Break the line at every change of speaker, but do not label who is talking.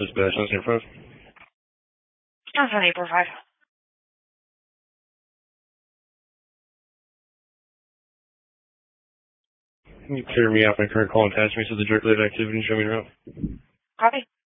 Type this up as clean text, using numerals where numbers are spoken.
Dispatch, that's your phone.
That's on April 5.
Can you clear me out my current call and attach me to the jerk-related activity and show me around?
Copy.